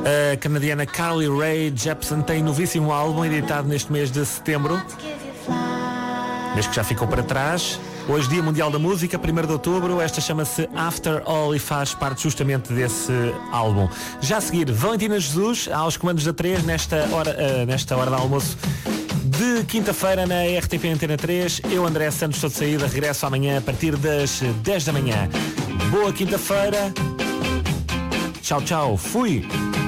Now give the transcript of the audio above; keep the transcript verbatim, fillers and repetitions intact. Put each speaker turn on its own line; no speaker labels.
A canadiana Carly Rae Jepsen tem novíssimo álbum editado neste mês de setembro, mês que já ficou para trás. Hoje, Dia Mundial da Música, primeiro de outubro. Esta chama-se After All e faz parte justamente desse álbum. Já a seguir, Valentina Jesus aos comandos da três nesta hora, uh, nesta hora de almoço de quinta-feira na R T P Antena três. Eu, André Santos, estou de saída. Regresso amanhã a partir das dez da manhã. Boa quinta-feira. Tchau, tchau. Fui.